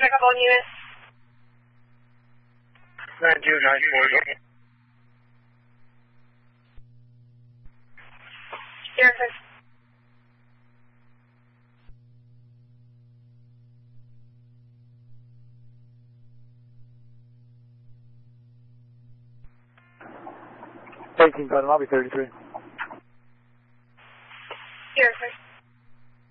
check up on unit. 9294. Here, sir. Lobby 33.